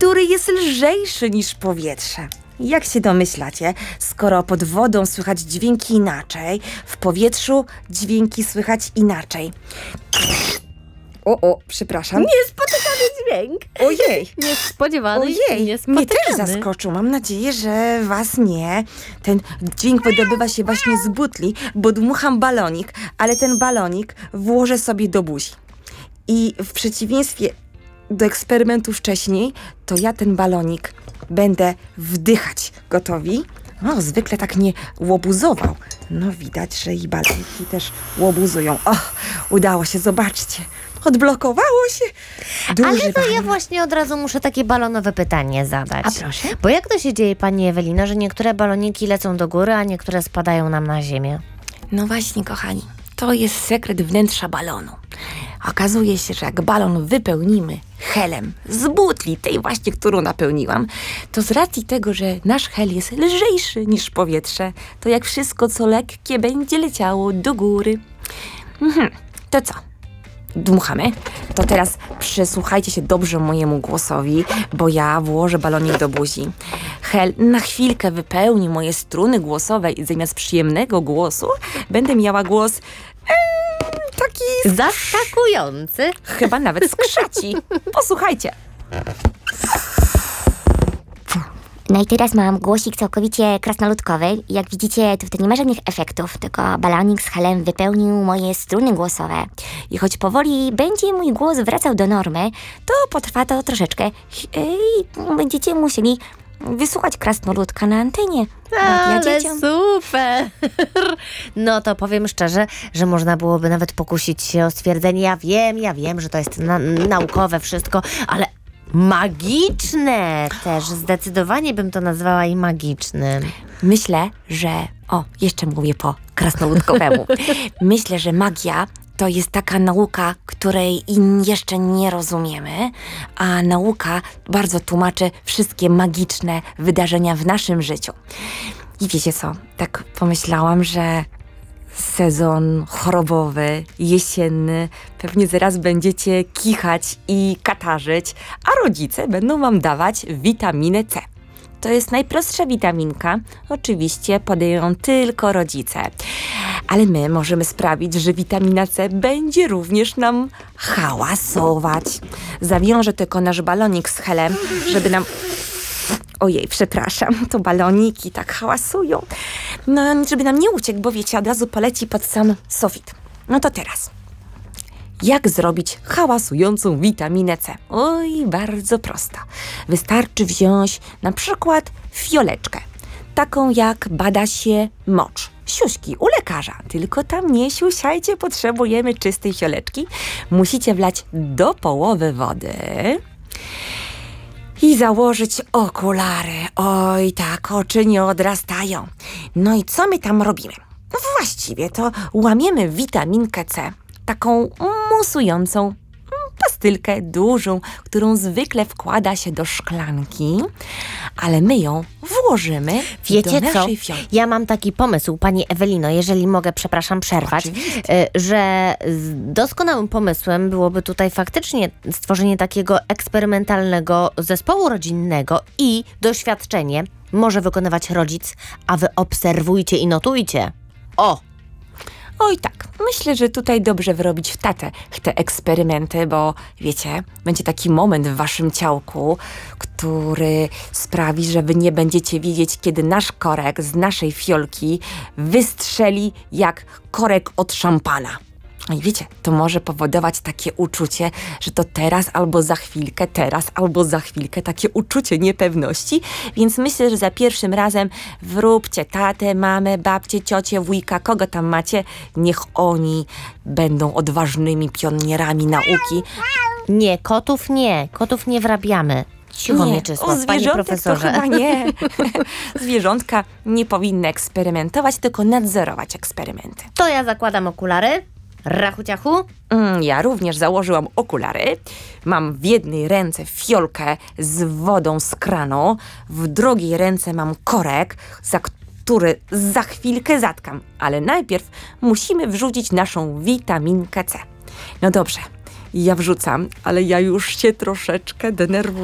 który jest lżejszy niż powietrze. Jak się domyślacie, skoro pod wodą słychać dźwięki inaczej, w powietrzu dźwięki słychać inaczej. Przepraszam. Niespotykany dźwięk. Ojej. Niespodziewany i Ojej, niespotykany. mnie też zaskoczył. Mam nadzieję, że was nie. Ten dźwięk wydobywa się właśnie z butli, bo dmucham balonik, ale ten balonik włożę sobie do buzi. I w przeciwieństwie do eksperymentu wcześniej, to ja ten balonik będę wdychać. Gotowi? Zwykle tak nie łobuzował. Widać, że i baloniki też łobuzują. Udało się, zobaczcie. Odblokowało się. Ale to ja właśnie od razu muszę takie balonowe pytanie zadać. A proszę? Bo jak to się dzieje, pani Ewelino, że niektóre baloniki lecą do góry, a niektóre spadają nam na ziemię? No właśnie, kochani, to jest sekret wnętrza balonu. Okazuje się, że jak balon wypełnimy helem z butli, tej właśnie, którą napełniłam, to z racji tego, że nasz hel jest lżejszy niż powietrze, to jak wszystko, co lekkie, będzie leciało do góry. To co? Dmuchamy. To teraz przysłuchajcie się dobrze mojemu głosowi, bo ja włożę balonik do buzi. Hel na chwilkę wypełni moje struny głosowe i zamiast przyjemnego głosu będę miała głos taki zaskakujący. Chyba nawet skrzaci. Posłuchajcie. No i teraz mam głosik całkowicie krasnoludkowy. Jak widzicie, to wtedy nie ma żadnych efektów, tylko balonik z helem wypełnił moje struny głosowe. I choć powoli będzie mój głos wracał do normy, to potrwa to troszeczkę i będziecie musieli wysłuchać krasnoludka na antenie. Ale super! No to powiem szczerze, że można byłoby nawet pokusić się o stwierdzenie, ja wiem, że to jest naukowe wszystko, ale magiczne też. Zdecydowanie bym to nazwała i magicznym. Myślę, że... jeszcze mówię po krasnoludkowemu. Myślę, że magia to jest taka nauka, której jeszcze nie rozumiemy, a nauka bardzo tłumaczy wszystkie magiczne wydarzenia w naszym życiu. I wiecie co? Tak pomyślałam, że sezon chorobowy, jesienny, pewnie zaraz będziecie kichać i katarzyć, a rodzice będą wam dawać witaminę C. To jest najprostsza witaminka. Oczywiście podają ją tylko rodzice. Ale my możemy sprawić, że witamina C będzie również nam hałasować. Zawiążę tylko nasz balonik z helem, żeby nam... Ojej, przepraszam, to baloniki tak hałasują. Żeby nam nie uciekł, bo wiecie, od razu poleci pod sam sufit. To teraz. Jak zrobić hałasującą witaminę C? Bardzo prosta. Wystarczy wziąć na przykład fioleczkę. Taką jak bada się mocz. Siuśki u lekarza. Tylko tam nie siusiajcie, potrzebujemy czystej fioleczki. Musicie wlać do połowy wody i założyć okulary. Oj tak, oczy nie odrastają. No i co my tam robimy? Właściwie to łamiemy witaminkę C. Taką musującą pastylkę dużą, którą zwykle wkłada się do szklanki, ale my ją włożymy Wiecie do naszej co? fiolki. Ja mam taki pomysł, pani Ewelino, jeżeli mogę, przepraszam, przerwać, że doskonałym pomysłem byłoby tutaj faktycznie stworzenie takiego eksperymentalnego zespołu rodzinnego i doświadczenie może wykonywać rodzic, a wy obserwujcie i notujcie. Oj tak, myślę, że tutaj dobrze wyrobić w tatę te eksperymenty, bo wiecie, będzie taki moment w waszym ciałku, który sprawi, że wy nie będziecie wiedzieć, kiedy nasz korek z naszej fiolki wystrzeli jak korek od szampana. I wiecie, to może powodować takie uczucie, że to teraz albo za chwilkę, takie uczucie niepewności, więc myślę, że za pierwszym razem wróbcie tatę, mamę, babcię, ciocię, wujka, kogo tam macie, niech oni będą odważnymi pionierami nauki. Nie, kotów nie wrabiamy. Cicho, Mieczysław, panie profesorze. To chyba nie. Zwierzątka nie powinny eksperymentować, tylko nadzorować eksperymenty. To ja zakładam okulary. Rachu ciachu? Ja również założyłam okulary. Mam w jednej ręce fiolkę z wodą z kranu, w drugiej ręce mam korek, za który za chwilkę zatkam. Ale najpierw musimy wrzucić naszą witaminkę C. No dobrze, ja wrzucam, ale ja już się troszeczkę denerwuję.